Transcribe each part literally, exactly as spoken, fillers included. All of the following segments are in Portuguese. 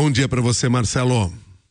Bom dia para você, Marcelo.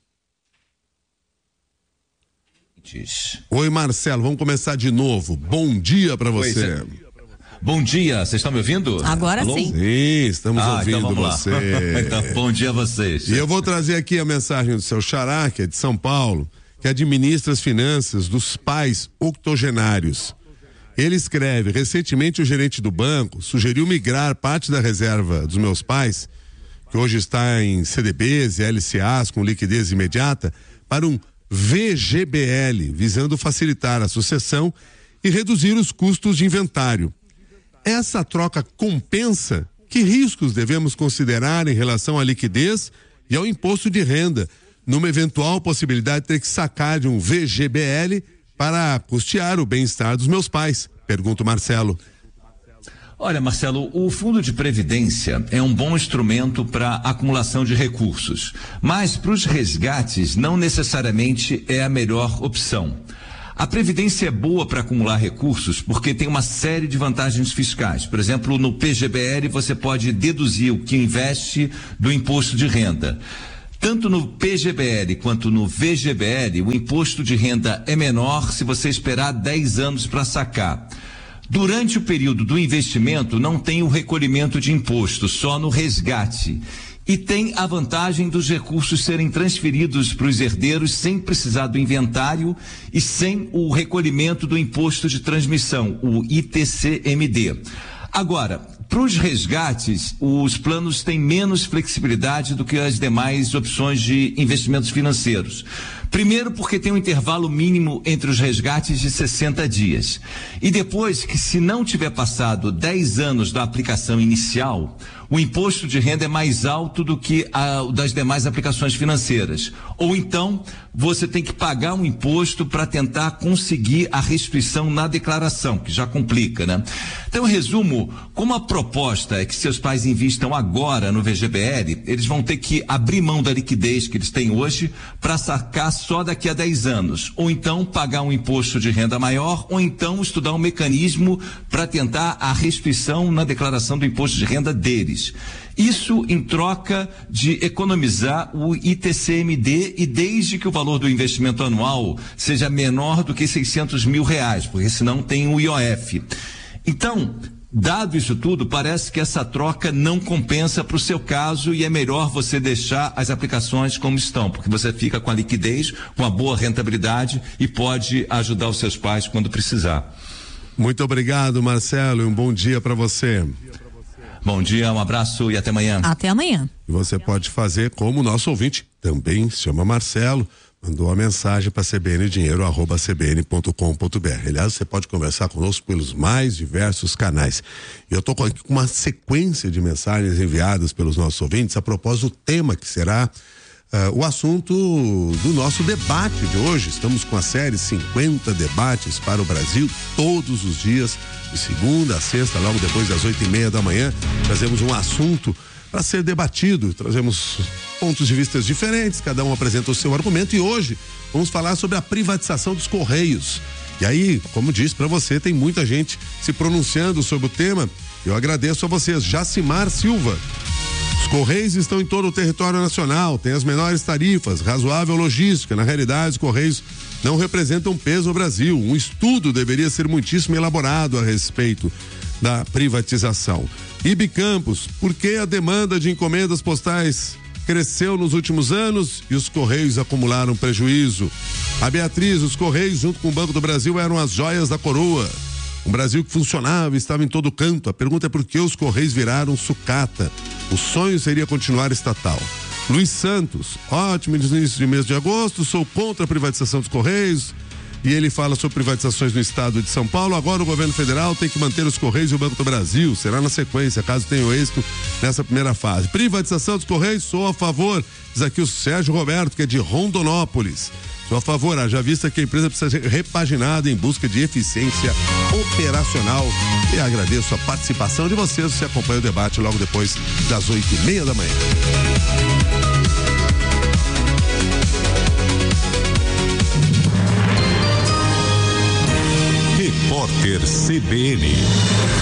Oi, Marcelo, vamos começar de novo. Bom dia para você. É. Bom dia, vocês estão me ouvindo? Agora Alô? sim. Sim, estamos ah, ouvindo então vamos você. Lá. Então, bom dia a vocês. E eu vou trazer aqui a mensagem do seu xará, que é de São Paulo, que administra as finanças dos pais octogenários. Ele escreve: recentemente o gerente do banco sugeriu migrar parte da reserva dos meus pais, que hoje está em C D Bs e L C As com liquidez imediata, para um V G B L, visando facilitar a sucessão e reduzir os custos de inventário. Essa troca compensa? Que riscos devemos considerar em relação à liquidez e ao imposto de renda, numa eventual possibilidade de ter que sacar de um V G B L para custear o bem-estar dos meus pais? Pergunta o Marcelo. Olha, Marcelo, o Fundo de Previdência é um bom instrumento para acumulação de recursos, mas para os resgates não necessariamente é a melhor opção. A Previdência é boa para acumular recursos porque tem uma série de vantagens fiscais. Por exemplo, no P G B L você pode deduzir o que investe do imposto de renda. Tanto no P G B L quanto no V G B L, o imposto de renda é menor se você esperar dez anos para sacar. Durante o período do investimento não tem o recolhimento de imposto, só no resgate. E tem a vantagem dos recursos serem transferidos para os herdeiros sem precisar do inventário e sem o recolhimento do imposto de transmissão, o I T C M D. Agora, para os resgates, os planos têm menos flexibilidade do que as demais opções de investimentos financeiros. Primeiro, porque tem um intervalo mínimo entre os resgates de sessenta dias. E depois que, se não tiver passado dez anos da aplicação inicial, o imposto de renda é mais alto do que o das demais aplicações financeiras. Ou então, você tem que pagar um imposto para tentar conseguir a restituição na declaração, que já complica, né? Então, em resumo, como a proposta é que seus pais invistam agora no V G B L, eles vão ter que abrir mão da liquidez que eles têm hoje para sacar só daqui a dez anos. Ou então, pagar um imposto de renda maior, ou então estudar um mecanismo para tentar a restituição na declaração do imposto de renda deles. Isso em troca de economizar o I T C M D e desde que o valor do investimento anual seja menor do que seiscentos mil reais, porque senão tem o I O F. Então, dado isso tudo, parece que essa troca não compensa para o seu caso e é melhor você deixar as aplicações como estão, porque você fica com a liquidez, com a boa rentabilidade e pode ajudar os seus pais quando precisar. Muito obrigado, Marcelo, e um bom dia para você. Bom dia, um abraço e até amanhã. Até amanhã. E você pode fazer como o nosso ouvinte, também se chama Marcelo, mandou uma mensagem para c b n dinheiro arroba c b n ponto com ponto b r. Aliás, você pode conversar conosco pelos mais diversos canais. E eu estou com uma sequência de mensagens enviadas pelos nossos ouvintes a propósito do tema que será Uh, o assunto do nosso debate de hoje. Estamos com a série cinquenta debates para o Brasil, todos os dias, de segunda a sexta, logo depois das oito e meia da manhã, trazemos um assunto para ser debatido, trazemos pontos de vista diferentes, cada um apresenta o seu argumento e hoje vamos falar sobre a privatização dos Correios. E aí, como disse para você, tem muita gente se pronunciando sobre o tema. Eu agradeço a vocês. Jacimar Silva: os Correios estão em todo o território nacional, têm as menores tarifas, razoável logística. Na realidade, os Correios não representam peso ao Brasil. Um estudo deveria ser muitíssimo elaborado a respeito da privatização. Ibi Campos: por que a demanda de encomendas postais cresceu nos últimos anos e os Correios acumularam prejuízo? A Beatriz: os Correios, junto com o Banco do Brasil, eram as joias da coroa. Um Brasil que funcionava, estava em todo canto. A pergunta é por que os Correios viraram sucata? O sonho seria continuar estatal. Luiz Santos: ótimo início de mês de agosto, sou contra a privatização dos Correios. E ele fala sobre privatizações no estado de São Paulo. Agora o governo federal tem que manter os Correios e o Banco do Brasil. Será na sequência, caso tenha êxito nessa primeira fase. Privatização dos Correios, sou a favor. Diz aqui o Sérgio Roberto, que é de Rondonópolis. Sou a favor, haja vista que a empresa precisa ser repaginada em busca de eficiência operacional. E agradeço a participação de vocês. Você acompanha o debate logo depois das oito e meia da manhã. Repórter C B N.